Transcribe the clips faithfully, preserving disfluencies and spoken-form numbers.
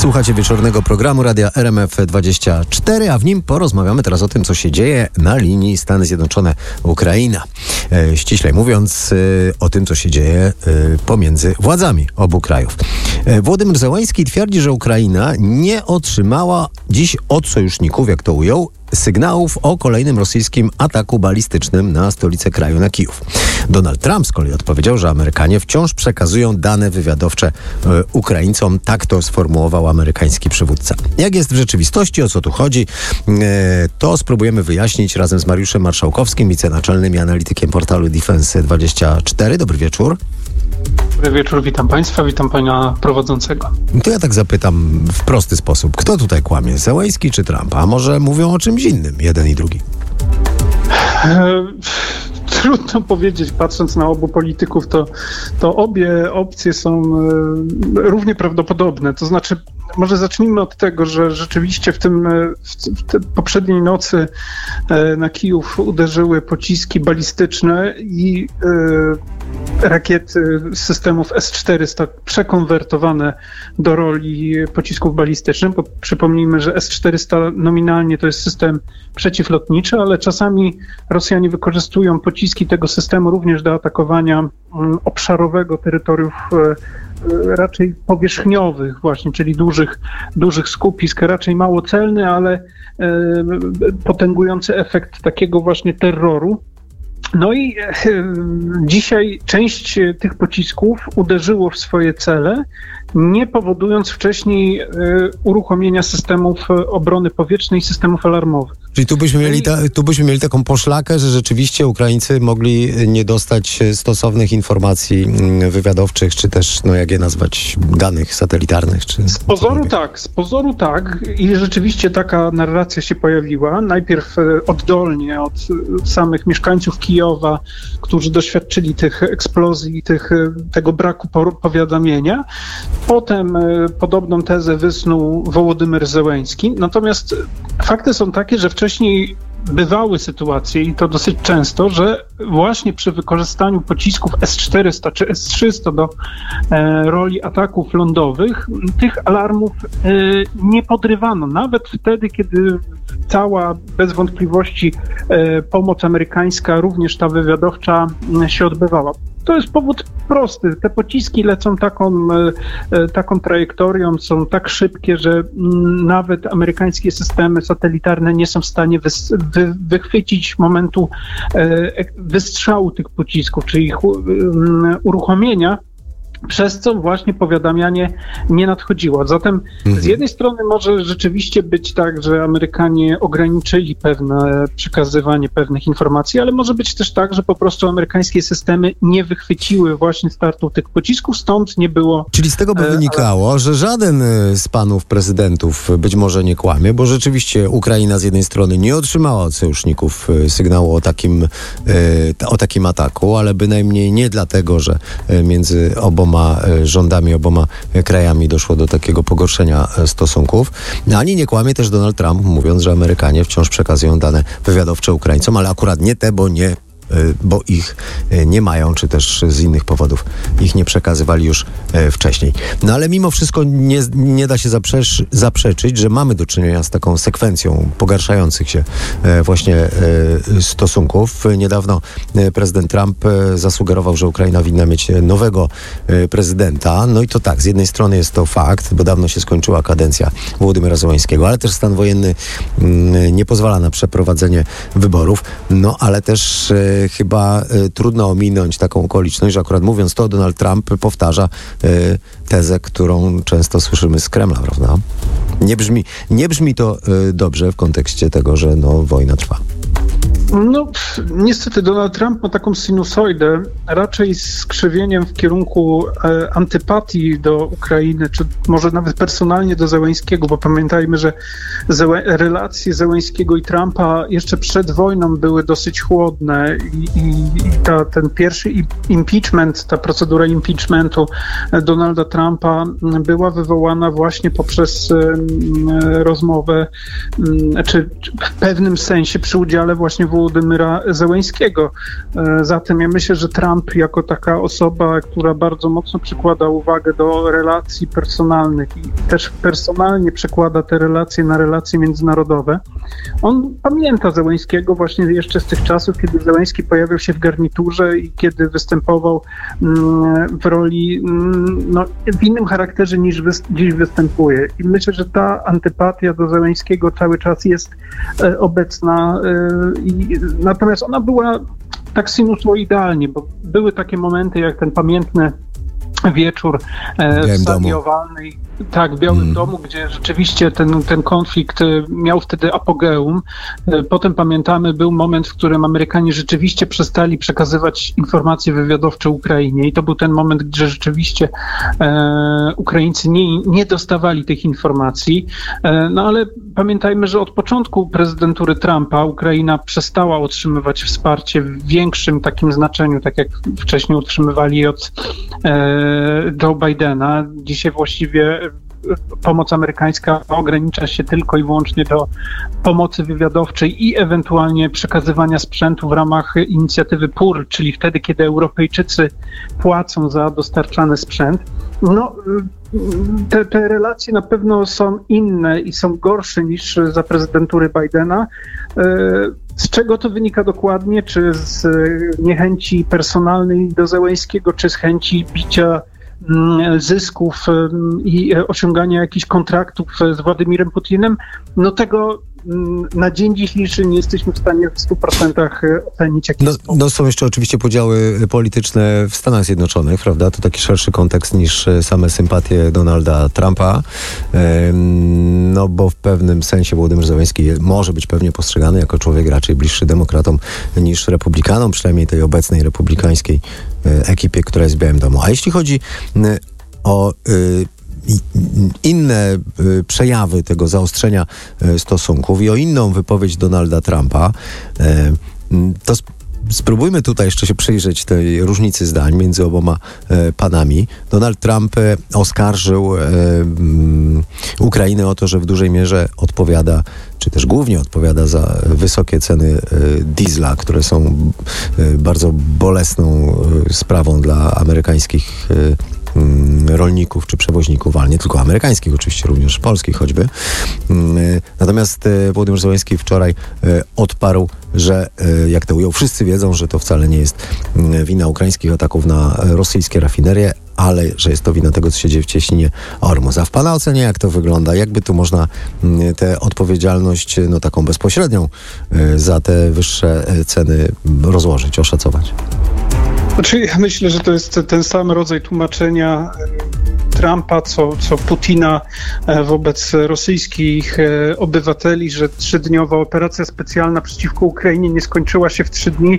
Słuchacie wieczornego programu Radia R M F dwadzieścia cztery, a w nim porozmawiamy teraz o tym, co się dzieje na linii Stany Zjednoczone-Ukraina. E, ściślej mówiąc, e, o tym, co się dzieje e, pomiędzy władzami obu krajów. E, Władimir Zełański twierdzi, że Ukraina nie otrzymała dziś od sojuszników, jak to ujął, sygnałów o kolejnym rosyjskim ataku balistycznym na stolicę kraju, na Kijów. Donald Trump z kolei odpowiedział, że Amerykanie wciąż przekazują dane wywiadowcze e, Ukraińcom. Tak to sformułował amerykański przywódca. Jak jest w rzeczywistości, o co tu chodzi, e, to spróbujemy wyjaśnić razem z Mariuszem Marszałkowskim, wicenaczelnym i analitykiem portalu Defense dwadzieścia cztery. Dobry wieczór. Dobry wieczór, witam Państwa, witam Pana prowadzącego. To ja tak zapytam w prosty sposób. Kto tutaj kłamie? Zełański czy Trump? A może mówią o czymś innym, jeden i drugi? E, trudno powiedzieć, patrząc na obu polityków, to, to obie opcje są e, równie prawdopodobne. To znaczy, może zacznijmy od tego, że rzeczywiście w tym w, w tej poprzedniej nocy e, na Kijów uderzyły pociski balistyczne i e, rakiety systemów S czterysta przekonwertowane do roli pocisków balistycznych, bo przypomnijmy, że S czterysta nominalnie to jest system przeciwlotniczy, ale czasami Rosjanie wykorzystują pociski tego systemu również do atakowania obszarowego terytoriów raczej powierzchniowych właśnie, czyli dużych, dużych skupisk, raczej mało celny, ale potęgujący efekt takiego właśnie terroru. No i e, dzisiaj część tych pocisków uderzyło w swoje cele, nie powodując wcześniej e, uruchomienia systemów obrony powietrznej i systemów alarmowych. Czyli tu byśmy, mieli ta, tu byśmy mieli taką poszlakę, że rzeczywiście Ukraińcy mogli nie dostać stosownych informacji wywiadowczych, czy też, no jak je nazwać, danych satelitarnych. Czy z pozoru tak, z pozoru tak i rzeczywiście taka narracja się pojawiła. Najpierw oddolnie od samych mieszkańców Kijowa, którzy doświadczyli tych eksplozji, tych, tego braku powiadamienia. Potem podobną tezę wysnuł Wołodymyr Zełański. Natomiast fakty są takie, że wcześniej bywały sytuacje, i to dosyć często, że właśnie przy wykorzystaniu pocisków S czterysta czy S trzysta do e, roli ataków lądowych tych alarmów e, nie podrywano. Nawet wtedy, kiedy cała, bez wątpliwości, e, pomoc amerykańska, również ta wywiadowcza, e, się odbywała. To jest powód prosty. Te pociski lecą taką, e, taką trajektorią, są tak szybkie, że m, nawet amerykańskie systemy satelitarne nie są w stanie wys, wy, wychwycić momentu e, wystrzału tych pocisków, czyli ich u, um, uruchomienia, przez co właśnie powiadamianie nie nadchodziło. Zatem mhm. z jednej strony może rzeczywiście być tak, że Amerykanie ograniczyli pewne przekazywanie pewnych informacji, ale może być też tak, że po prostu amerykańskie systemy nie wychwyciły właśnie startu tych pocisków, stąd nie było... Czyli z tego by wynikało, ale... że żaden z panów prezydentów być może nie kłamie, bo rzeczywiście Ukraina z jednej strony nie otrzymała od sojuszników sygnału o takim, o takim ataku, ale bynajmniej nie dlatego, że między oboma rządami, oboma krajami doszło do takiego pogorszenia stosunków. Ani nie kłamie też Donald Trump, mówiąc, że Amerykanie wciąż przekazują dane wywiadowcze Ukraińcom, ale akurat nie te, bo nie bo ich nie mają, czy też z innych powodów ich nie przekazywali już wcześniej. No ale mimo wszystko nie, nie da się zaprzecz, zaprzeczyć, że mamy do czynienia z taką sekwencją pogarszających się właśnie stosunków. Niedawno prezydent Trump zasugerował, że Ukraina winna mieć nowego prezydenta. No i to tak, z jednej strony jest to fakt, bo dawno się skończyła kadencja Wołodymyra Zełańskiego, ale też stan wojenny nie pozwala na przeprowadzenie wyborów. No ale też chyba y, trudno ominąć taką okoliczność, że akurat mówiąc to, Donald Trump powtarza y, tezę, którą często słyszymy z Kremla, prawda? Nie brzmi, nie brzmi to y, dobrze w kontekście tego, że no, wojna trwa. No, niestety Donald Trump ma taką sinusoidę, raczej z krzywieniem w kierunku e, antypatii do Ukrainy, czy może nawet personalnie do Zełańskiego, bo pamiętajmy, że Zełę- relacje Zełańskiego i Trumpa jeszcze przed wojną były dosyć chłodne i, i, i ta, ten pierwszy impeachment, ta procedura impeachmentu Donalda Trumpa była wywołana właśnie poprzez e, rozmowę, czy, czy w pewnym sensie przy udziale właśnie w Wołodymyra Zełenskiego. Zatem ja myślę, że Trump jako taka osoba, która bardzo mocno przykłada uwagę do relacji personalnych i też personalnie przekłada te relacje na relacje międzynarodowe, on pamięta Zełenskiego właśnie jeszcze z tych czasów, kiedy Zełenski pojawił się w garniturze i kiedy występował w roli no, w innym charakterze niż wy, dziś występuje. I myślę, że ta antypatia do Zełenskiego cały czas jest e, obecna. E, i, natomiast ona była tak sinusoidalnie, bo były takie momenty jak ten pamiętny wieczór e, w sali owalnej, tak, w Białym mm. Domu, gdzie rzeczywiście ten, ten konflikt miał wtedy apogeum. E, potem pamiętamy, był moment, w którym Amerykanie rzeczywiście przestali przekazywać informacje wywiadowcze Ukrainie i to był ten moment, gdzie rzeczywiście e, Ukraińcy nie, nie dostawali tych informacji. E, no ale pamiętajmy, że od początku prezydentury Trumpa Ukraina przestała otrzymywać wsparcie w większym takim znaczeniu, tak jak wcześniej otrzymywali od e, Joe Bidena. Dzisiaj właściwie pomoc amerykańska ogranicza się tylko i wyłącznie do pomocy wywiadowczej i ewentualnie przekazywania sprzętu w ramach inicjatywy P U R, czyli wtedy, kiedy Europejczycy płacą za dostarczany sprzęt. No, te, te relacje na pewno są inne i są gorsze niż za prezydentury Bidena. Z czego to wynika dokładnie? Czy z niechęci personalnej do Zełenskiego, czy z chęci bicia zysków i osiągania jakichś kontraktów z Władimirem Putinem? No tego na dzień dzisiejszy nie jesteśmy w stanie w stu procentach ocenić. No, no są jeszcze oczywiście podziały polityczne w Stanach Zjednoczonych, prawda? To taki szerszy kontekst niż same sympatie Donalda Trumpa. No bo w pewnym sensie Wołodymyr Zełenski może być pewnie postrzegany jako człowiek raczej bliższy demokratom niż republikanom, przynajmniej tej obecnej republikańskiej ekipie, która jest w Białym Domu. A jeśli chodzi o inne przejawy tego zaostrzenia stosunków i o inną wypowiedź Donalda Trumpa, to spróbujmy tutaj jeszcze się przyjrzeć tej różnicy zdań między oboma panami. Donald Trump oskarżył Ukrainę o to, że w dużej mierze odpowiada, czy też głównie odpowiada za wysokie ceny diesla, które są bardzo bolesną sprawą dla amerykańskich rolników czy przewoźników, ale nie tylko amerykańskich, oczywiście również polskich choćby. Natomiast Wołodymyr Zełenski wczoraj odparł, że jak to ujął, wszyscy wiedzą, że to wcale nie jest wina ukraińskich ataków na rosyjskie rafinerie, ale że jest to wina tego, co się dzieje w cieśninie Ormus. A w pana ocenie jak to wygląda? Jakby tu można tę odpowiedzialność, no taką bezpośrednią za te wyższe ceny rozłożyć, oszacować? Znaczy, ja myślę, że to jest ten sam rodzaj tłumaczenia Trumpa, co, co Putina wobec rosyjskich obywateli, że trzydniowa operacja specjalna przeciwko Ukrainie nie skończyła się w trzy dni,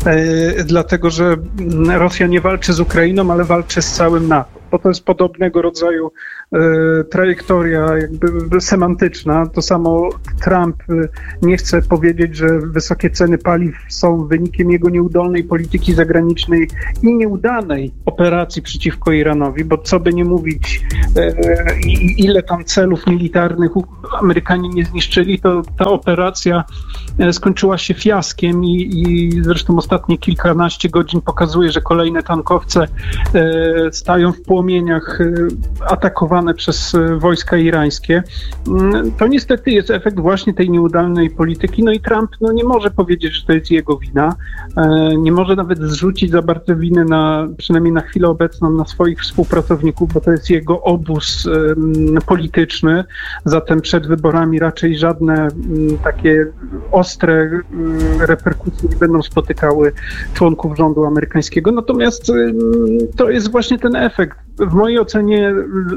e, dlatego że Rosja nie walczy z Ukrainą, ale walczy z całym NATO. Bo to jest podobnego rodzaju e, trajektoria jakby semantyczna. To samo Trump nie chce powiedzieć, że wysokie ceny paliw są wynikiem jego nieudolnej polityki zagranicznej i nieudanej operacji przeciwko Iranowi, bo co by nie mówić, e, i, ile tam celów militarnych Amerykanie nie zniszczyli, to ta operacja skończyła się fiaskiem i, i zresztą ostatnie kilkanaście godzin pokazuje, że kolejne tankowce e, stają w płomieniach atakowane przez wojska irańskie. To niestety jest efekt właśnie tej nieudolnej polityki. No i Trump no, nie może powiedzieć, że to jest jego wina. Nie może nawet zrzucić za bardzo winy na, przynajmniej na chwilę obecną, na swoich współpracowników, bo to jest jego obóz um, polityczny. Zatem przed wyborami raczej żadne um, takie ostre um, reperkusje nie będą spotykały członków rządu amerykańskiego. Natomiast um, to jest właśnie ten efekt. W mojej ocenie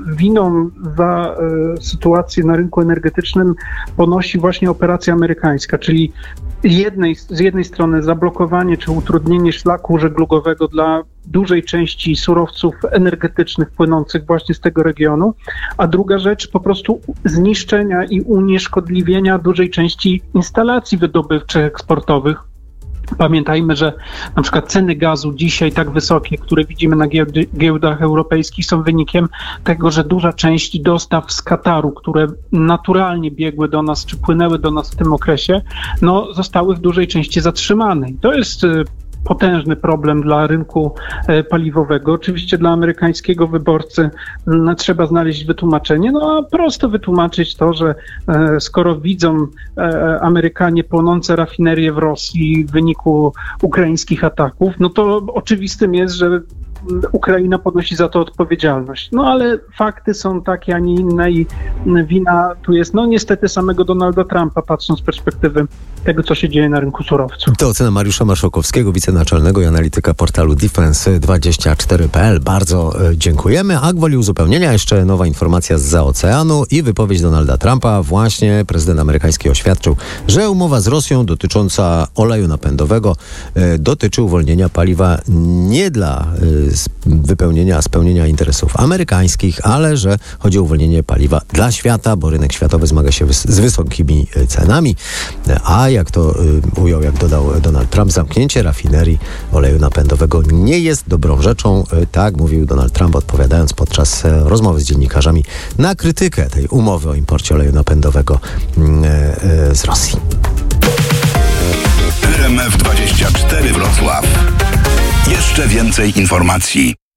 winą za e, sytuację na rynku energetycznym ponosi właśnie operacja amerykańska, czyli jednej, z jednej strony zablokowanie czy utrudnienie szlaku żeglugowego dla dużej części surowców energetycznych płynących właśnie z tego regionu, a druga rzecz po prostu zniszczenia i unieszkodliwienia dużej części instalacji wydobywczych, eksportowych Pamiętajmy, że na przykład ceny gazu dzisiaj tak wysokie, które widzimy na giełdy, giełdach europejskich, są wynikiem tego, że duża część dostaw z Kataru, które naturalnie biegły do nas, czy płynęły do nas w tym okresie, no, zostały w dużej części zatrzymane. I to jest potężny problem dla rynku paliwowego. Oczywiście dla amerykańskiego wyborcy no, trzeba znaleźć wytłumaczenie, no a prosto wytłumaczyć to, że e, skoro widzą e, Amerykanie płonące rafinerie w Rosji w wyniku ukraińskich ataków, no to oczywistym jest, że Ukraina ponosi za to odpowiedzialność. No ale fakty są takie, a nie inne i wina tu jest, no niestety samego Donalda Trumpa, patrząc z perspektywy tego, co się dzieje na rynku surowców. To ocena Mariusza Marszałkowskiego, wicenaczelnego i analityka portalu Defense dwadzieścia cztery kropka p l. Bardzo e, dziękujemy. A gwoli uzupełnienia jeszcze nowa informacja zza oceanu i wypowiedź Donalda Trumpa. Właśnie prezydent amerykański oświadczył, że umowa z Rosją dotycząca oleju napędowego e, dotyczy uwolnienia paliwa nie dla e, wypełnienia, spełnienia interesów amerykańskich, ale że chodzi o uwolnienie paliwa dla świata, bo rynek światowy zmaga się wys- z wysokimi cenami, a jak to y, ujął, jak dodał Donald Trump, zamknięcie rafinerii oleju napędowego nie jest dobrą rzeczą. Y, tak mówił Donald Trump, odpowiadając podczas y, rozmowy z dziennikarzami na krytykę tej umowy o imporcie oleju napędowego y, y, z Rosji. R M F dwadzieścia cztery Wrocław. Jeszcze więcej informacji.